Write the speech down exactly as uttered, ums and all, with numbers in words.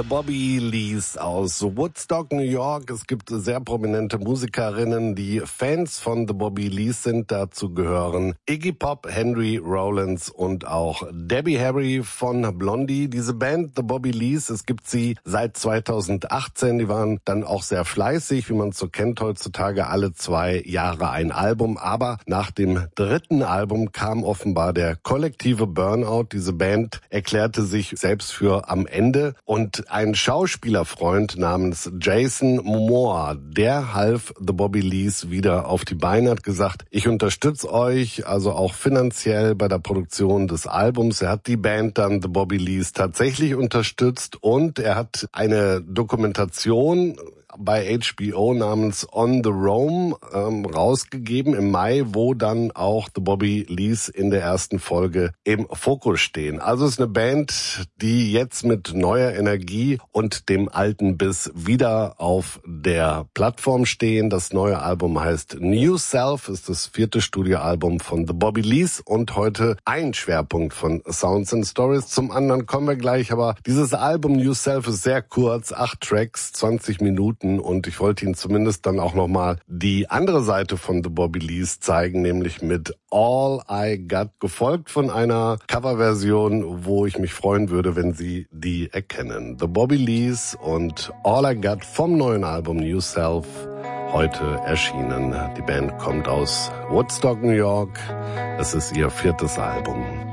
The Bobby Lees aus Woodstock, New York. Es gibt sehr prominente Musikerinnen, die Fans von The Bobby Lees sind. Dazu gehören Iggy Pop, Henry Rollins und auch Debbie Harry von Blondie. Diese Band The Bobby Lees, es gibt sie seit zweitausendachtzehn. Die waren dann auch sehr fleißig, wie man es so kennt heutzutage, alle zwei Jahre ein Album. Aber nach dem dritten Album kam offenbar der kollektive Burnout. Diese Band erklärte sich selbst für am Ende. Und ein Schauspielerfreund namens Jason Momoa, der half The Bobby Lees wieder auf die Beine, hat gesagt, ich unterstütze euch, also auch finanziell bei der Produktion des Albums. Er hat die Band dann, The Bobby Lees, tatsächlich unterstützt und er hat eine Dokumentation bei H B O namens On the Roam ähm, rausgegeben im Mai, wo dann auch The Bobby Lees in der ersten Folge im Fokus stehen. Also es ist eine Band, die jetzt mit neuer Energie und dem alten Biss wieder auf der Plattform stehen. Das neue Album heißt New Self, ist das vierte Studioalbum von The Bobby Lees und heute ein Schwerpunkt von Sounds and Stories. Zum anderen kommen wir gleich, aber dieses Album New Self ist sehr kurz, acht Tracks, zwanzig Minuten. Und ich wollte Ihnen zumindest dann auch nochmal die andere Seite von The Bobby Lees zeigen, nämlich mit All I Got, gefolgt von einer Coverversion, wo ich mich freuen würde, wenn Sie die erkennen. The Bobby Lees und All I Got vom neuen Album New Self, heute erschienen. Die Band kommt aus Woodstock, New York. Es ist ihr viertes Album.